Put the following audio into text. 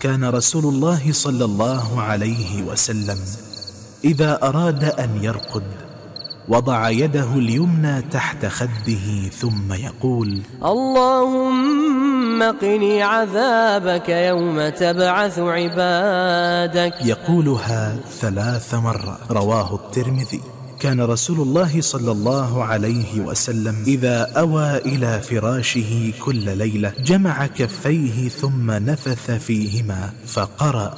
كان رسول الله صلى الله عليه وسلم إذا أراد أن يرقد وضع يده اليمنى تحت خده ثم يقول: اللهم قني عذابك يوم تبعث عبادك. يقولها 3 مرات. رواه الترمذي. كان رسول الله صلى الله عليه وسلم إذا أوى إلى فراشه كل ليلة جمع كفيه ثم نفث فيهما فقرأ